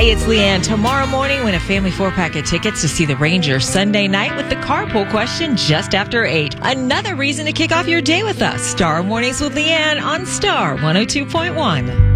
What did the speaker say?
Hey, it's Leanne. Tomorrow morning, win a family 4-pack of tickets to see the Rangers Sunday night with the carpool question just after 8. Another reason to kick off your day with us. Star Mornings with Leanne on Star 102.1.